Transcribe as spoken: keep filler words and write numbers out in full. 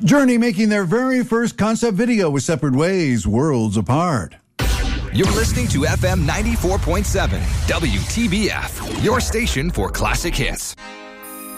Journey making their very first concept video with Separate Ways, Worlds Apart. You're listening to F M ninety-four point seven, W T B F, your station for classic hits.